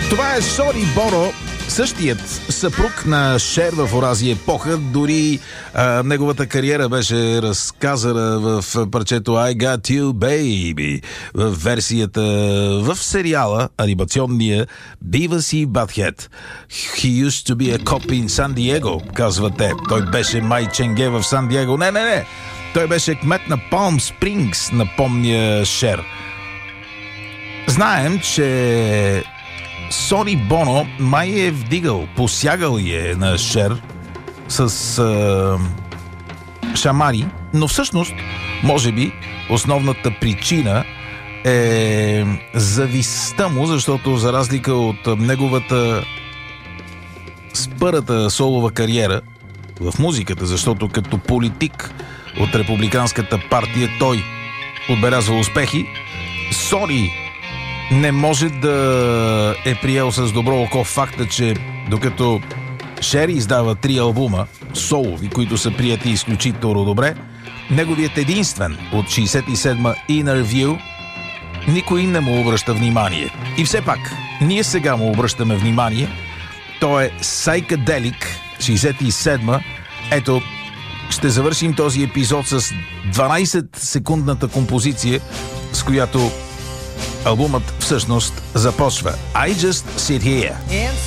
Това е Сони Боно, същият съпруг на Шер в онази епоха. Дори неговата кариера беше разказана в парчето I Got You Baby, в версията в сериала анимационния Beavis и Butthead. He used to be a cop in San Diego, казват те. Той беше май ченге в Сан Диего. Не. Той беше кмет на Палм Спрингс, напомня Шер. Знаем, че Сони Боно май е вдигал, посягал е на Шер с шамари, но всъщност, може би, основната причина е завистта му, защото за разлика от неговата спърата солова кариера в музиката, защото като политик от републиканската партия той отбелязва успехи, Сони не може да е приел с добро око факта, че докато Шер издава 3 албума солови, които са прияти изключително добре, неговият единствен от 67-ма Inner View никой не му обръща внимание. И все пак, ние сега му обръщаме внимание. Той е Psychedelic, 67-ма. Ето, ще завършим този епизод с 12-секундната композиция, с която албумът всъщност започва. I Just Sit Here.